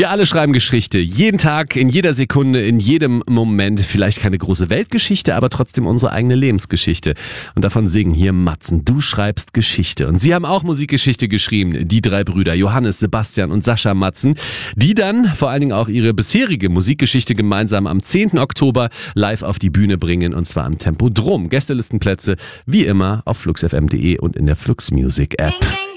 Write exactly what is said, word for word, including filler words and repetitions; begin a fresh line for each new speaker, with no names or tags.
Wir alle schreiben Geschichte. Jeden Tag, in jeder Sekunde, in jedem Moment. Vielleicht keine große Weltgeschichte, aber trotzdem unsere eigene Lebensgeschichte. Und davon singen hier Matzen. Du schreibst Geschichte. Und sie haben auch Musikgeschichte geschrieben. Die drei Brüder Johannes, Sebastian und Sascha Matzen. Die dann vor allen Dingen auch ihre bisherige Musikgeschichte gemeinsam am zehnten Oktober live auf die Bühne bringen. Und zwar am Tempodrom. Gästelistenplätze wie immer auf flux f m punkt de und in der Flux Music App.